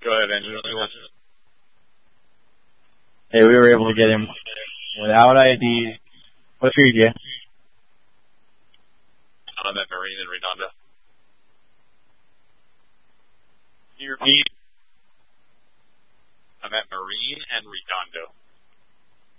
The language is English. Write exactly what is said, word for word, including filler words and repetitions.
Go ahead, Andrew. Hey, we were able to get him without I D. What street, yeah? I'm at Marine in Redondo. Can you repeat? I'm at Marine and Redondo.